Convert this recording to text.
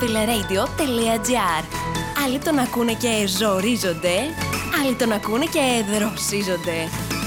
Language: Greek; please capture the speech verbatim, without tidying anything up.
fileradio τελεία gr. Άλλοι τον ακούνε και ζορίζονται, άλλοι τον ακούνε και δροσίζονται.